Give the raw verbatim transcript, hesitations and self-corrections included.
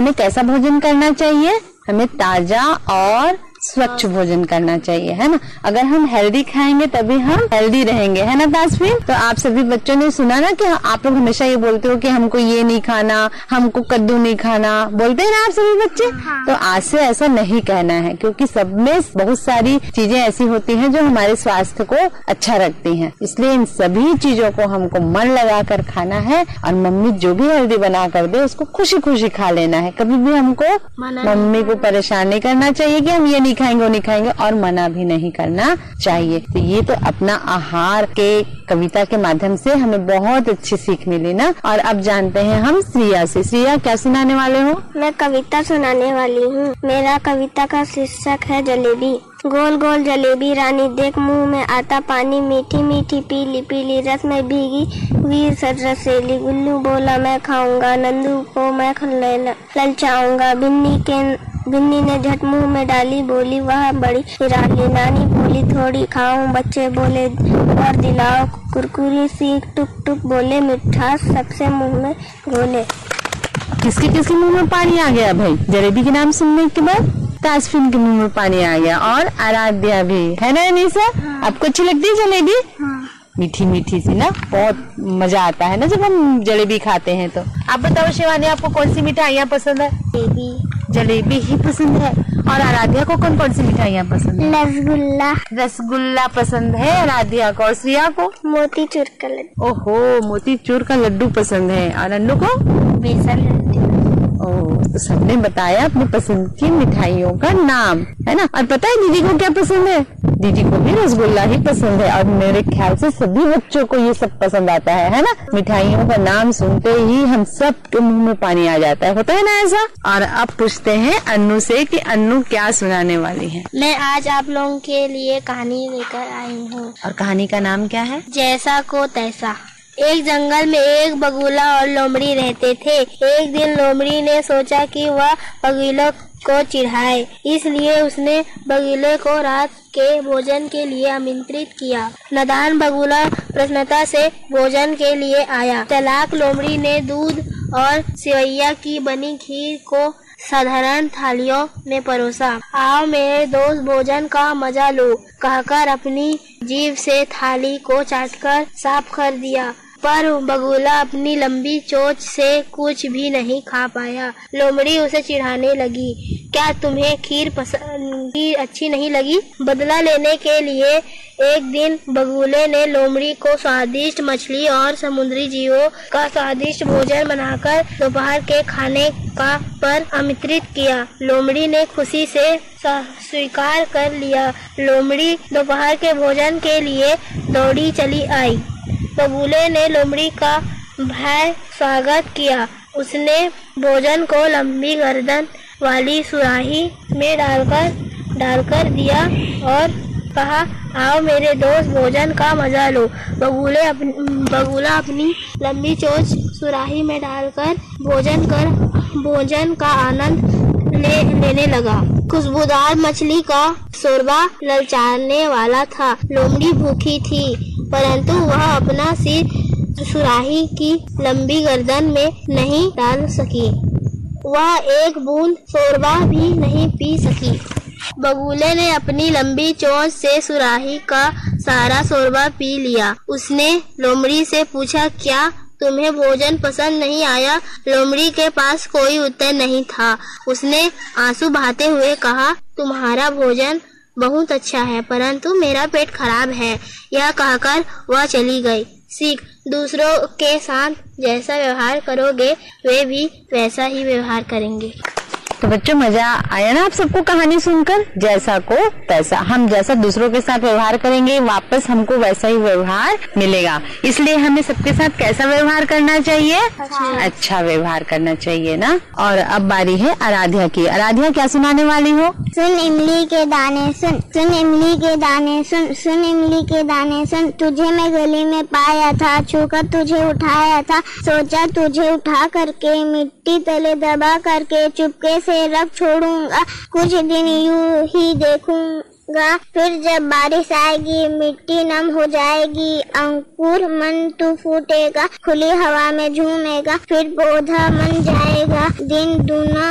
हमें कैसा भोजन करना चाहिए? हमें ताजा और स्वच्छ भोजन करना चाहिए, है ना। अगर हम हेल्दी खाएंगे तभी हम हेल्दी रहेंगे, है ना तासफीन। तो आप सभी बच्चों ने सुना ना कि आप लोग हमेशा ये बोलते हो कि हमको ये नहीं खाना, हमको कद्दू नहीं खाना, बोलते हैं ना आप सभी बच्चे। हाँ। तो आज से ऐसा नहीं कहना है, क्योंकि सब में बहुत सारी चीजें ऐसी होती हैं जो हमारे स्वास्थ्य को अच्छा रखती हैं। इसलिए इन सभी चीजों को हमको मन लगा कर खाना है और मम्मी जो भी हेल्दी बना कर दे उसको खुशी खुशी खा लेना है। कभी भी हमको मम्मी को परेशान नहीं करना चाहिए कि हम ये नहीं खाएंगे वो नहीं खाएंगे, और मना भी नहीं करना चाहिए। तो ये तो अपना आहार के कविता के माध्यम से हमें बहुत अच्छी सीख मिली ना। और अब जानते हैं हम श्रिया से। श्रिया, क्या सुनाने वाले हो? मैं कविता सुनाने वाली हूँ। मेरा कविता का शीर्षक है जलेबी। गोल गोल जलेबी रानी देख, मुंह में आता पानी, मीठी मीठी पीली पीली रस में भीगी वीर सर रसेली। गुल्लू बोला मैं खाऊंगा, नंदू को मैं ललचाऊंगा। बिन्नी के बिन्नी ने झट मुंह में डाली, बोली वह बड़ी निराली। नानी बोली थोड़ी खाऊं, बच्चे बोले और दिलाओ। कुरकुरी सी टुक टुक बोले, मिठास सबसे मुंह में घोले। किसके किसके मुंह में पानी आ गया भाई जलेबी के नाम सुनने के बाद? तासफीन के मुंह में पानी आ गया, और आराध्या भी, है ना अनीसा? हाँ। आपको अच्छी लगती है जलेबी? हाँ। मीठी मीठी सी ना, बहुत मजा आता है ना जब हम जलेबी खाते हैं। तो आप बताओ शिवानी, आपको कौन सी मिठाइयाँ पसंद है? जलेबी। जलेबी ही पसंद है। और आराध्या को कौन कौन सी मिठाइयाँ पसंद है? रसगुल्ला। रसगुल्ला पसंद है आराध्या को। और श्रिया को? मोतीचूर का लड्डू। ओहो, मोतीचूर का लड्डू पसंद है। और अन्नू को? बेसन लड्डू। ओह, तो सबने बताया अपनी पसंद की मिठाइयों का नाम, है ना। और पता है दीदी को क्या पसंद है? दीदी को भी रसगुल्ला ही पसंद है। और मेरे ख्याल से सभी बच्चों को ये सब पसंद आता है, है ना। मिठाइयों का नाम सुनते ही हम सब के मुंह में पानी आ जाता है, होता है ना ऐसा। और अब पूछते हैं अन्नू से कि अन्नू क्या सुनाने वाली है। मैं आज आप लोगों के लिए कहानी लेकर आई हूँ। और कहानी का नाम क्या है? जैसा को तैसा। एक जंगल में एक बगुला और लोमड़ी रहते थे। एक दिन लोमड़ी ने सोचा कि वह बगुले को चिढ़ाए, इसलिए उसने बगुले को रात के भोजन के लिए आमंत्रित किया। नादान बगुला प्रसन्नता से भोजन के लिए आया। चालाक लोमड़ी ने दूध और सेवैया की बनी खीर को साधारण थालियों में परोसा। आओ मेरे दोस्त भोजन का मजा लो, कहकर अपनी जीभ से थाली को चाटकर साफ कर दिया। पर बगुला अपनी लंबी चोंच से कुछ भी नहीं खा पाया। लोमड़ी उसे चिढ़ाने लगी, क्या तुम्हें खीर पसंद खीर अच्छी नहीं लगी? बदला लेने के लिए एक दिन बगुले ने लोमड़ी को स्वादिष्ट मछली और समुद्री जीवों का स्वादिष्ट भोजन बनाकर दोपहर के खाने का पर आमंत्रित किया। लोमड़ी ने खुशी से स्वीकार कर लिया। लोमड़ी दोपहर के भोजन के लिए दौड़ी चली आई। बगुले ने लोमड़ी का भय स्वागत किया। उसने भोजन को लंबी गर्दन वाली सुराही में डालकर डालकर दिया और कहा, आओ मेरे दोस्त भोजन का मजा लो। बगुले अपनी बगुला अपनी लंबी चोंच सुराही में डालकर भोजन कर भोजन का आनंद ले, लेने लगा। खुशबूदार मछली का शोरबा ललचाने वाला था। लोमड़ी भूखी थी, परंतु वह अपना सिर सुराही की लंबी गर्दन में नहीं डाल सकी। वह एक बूंद शोरबा भी नहीं पी सकी। बगुले ने अपनी लंबी चोंच से सुराही का सारा शोरबा पी लिया। उसने लोमड़ी से पूछा, क्या तुम्हें भोजन पसंद नहीं आया? लोमड़ी के पास कोई उत्तर नहीं था। उसने आंसू बहाते हुए कहा, तुम्हारा भोजन बहुत अच्छा है, परंतु मेरा पेट खराब है। यह कहकर वह चली गई। सीख, दूसरों के साथ जैसा व्यवहार करोगे वे भी वैसा ही व्यवहार करेंगे। तो बच्चों, मजा आया ना आप सबको कहानी सुनकर? जैसा को तैसा, हम जैसा दूसरों के साथ व्यवहार करेंगे वापस हमको वैसा ही व्यवहार मिलेगा। इसलिए हमें सबके साथ कैसा व्यवहार करना चाहिए? अच्छा, अच्छा व्यवहार करना चाहिए ना। और अब बारी है आराध्या की। आराध्या, क्या सुनाने वाली हो? सुन इमली के दाने सुन, सुन इमली के दाने सुन, सुन इमली के दाने सुन। तुझे मैं गली में पाया था, छूकर तुझे उठाया था। सोचा तुझे उठा करके मिट्टी तले दबा करके चुपके से रख छोड़ूंगा। कुछ दिन यूं ही देखूंगा, फिर जब बारिश आएगी मिट्टी नम हो जाएगी। अंकुर मन तू फूटेगा, खुली हवा में झूमेगा, फिर पौधा बन जाएगा। दिन दूना